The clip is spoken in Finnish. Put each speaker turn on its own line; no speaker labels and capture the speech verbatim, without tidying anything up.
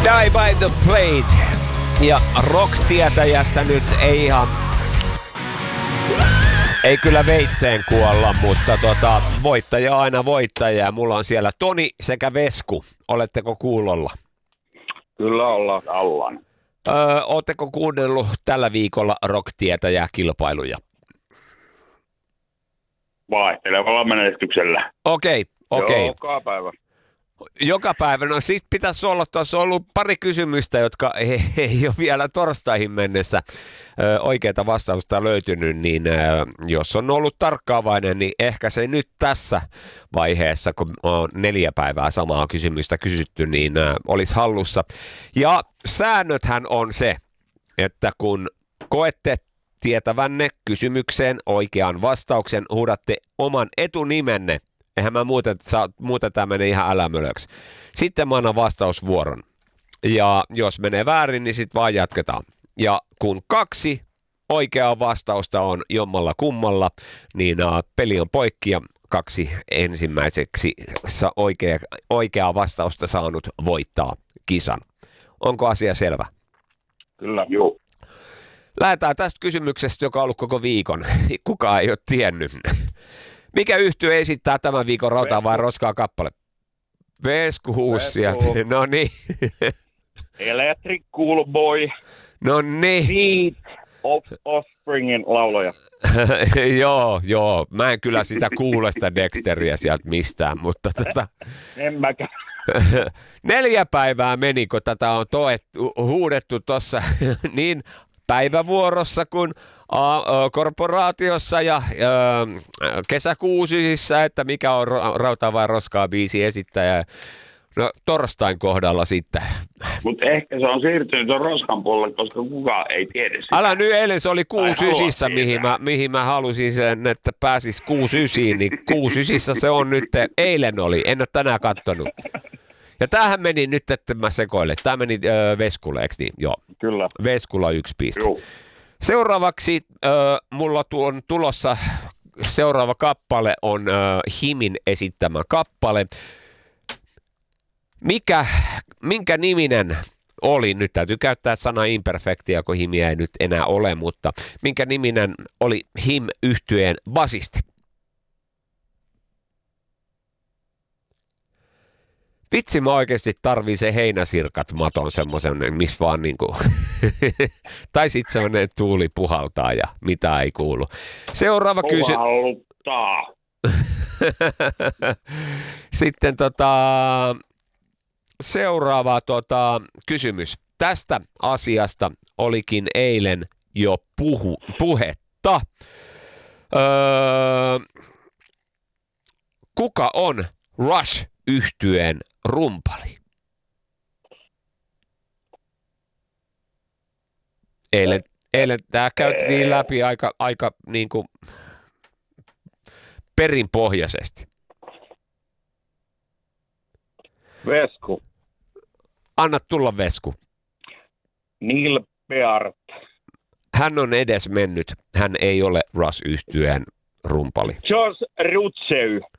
Die by the Blade. Ja rock-tietäjässä nyt ei ihan... Ei kyllä veitseen kuolla, mutta tota, voittaja aina voittaja. Mulla on siellä Toni sekä Vesku. Oletteko kuulolla?
Kyllä ollaan ollaan.
Öö, Oletteko kuunnellut tällä viikolla rock-tietäjää kilpailuja?
Vaihtelevalla menestyksellä.
Okei, okei.
Joka päivä.
Joka päivä. No siis pitäisi olla, tuossa on ollut pari kysymystä, jotka ei, ei ole vielä torstaihin mennessä ö, oikeaa vastausta löytynyt, niin ö, jos on ollut tarkkaavainen, niin ehkä se nyt tässä vaiheessa, kun on neljä päivää samaa kysymystä kysytty, niin ö, olisi hallussa. Ja säännöthän on se, että kun koette tietävänne kysymykseen oikean vastauksen, huudatte oman etunimenne. Eihän mä muuten, muuten tämä menee ihan älämölöksi. Sitten mä annan vastausvuoron. Ja jos menee väärin, niin sitten vaan jatketaan. Ja kun kaksi oikeaa vastausta on jommalla kummalla, niin uh, peli on poikki ja kaksi ensimmäiseksi oikea, oikeaa vastausta saanut voittaa kisan. Onko asia selvä?
Kyllä, joo.
Lähdetään tästä kysymyksestä, joka on ollut koko viikon. Kukaan ei ole tiennyt. Mikä yhtye esittää tämän viikon Rautaa vai Roskaa kappale? Vesku Huussia. No niin.
Electric Cool Boy.
No niin.
Feet of Offspringin lauloja.
joo, joo. Mä en kyllä sitä kuule sitä Dexteriä sieltä mistään, mutta tota...
En mäkään.
Neljä päivää meni, kun tätä on toettu, huudettu tuossa niin päivävuorossa kuin A, ö, korporaatiossa ja ö, kesäkuusissa, että mikä on Rautaa vai Roskaa biisi esittäjä. No torstain kohdalla sitten.
Mutta ehkä se on siirtynyt tuon Roskan puolelle, koska kukaan ei tiedä sitä.
Älä nyt, eilen se oli kuusi mihin mä, mihin mä halusin sen, että pääsis kuusi ysiin, niin kuusi ysissä se on nyt, eilen oli, en ole tänään kattonut. Ja tämähän meni nyt, että mä sekoilen. Tämä meni ö, Veskulle, eikö niin? Joo.
Kyllä.
Veskulla yksi piste.
Joo.
Seuraavaksi ö, mulla on tulossa, seuraava kappale on ö, Himin esittämä kappale. Mikä, minkä niminen oli, nyt täytyy käyttää sana imperfektia, kun Himiä ei nyt enää ole, mutta minkä niminen oli Him-yhtyeen basisti? Vitsi, mä oikeasti tarvii se heinäsirkat maton semmoisen, missä vaan niinku, tai sit semmoinen tuuli puhaltaa ja mitä ei kuulu. Seuraava kysymys.
Puhalluttaa.
Sitten tota, seuraava tota, kysymys. Tästä asiasta olikin eilen jo puhu, puhetta. Öö, kuka on Rush-yhtyeen rumpali? Eilen, eilen tämä käytiin läpi aika, aika niin kuin perinpohjaisesti.
Vesku.
Anna tulla, Vesku.
Neil Peart.
Hän on edes mennyt. Hän ei ole Rush-yhtyeen rumpali.
George Rutsey.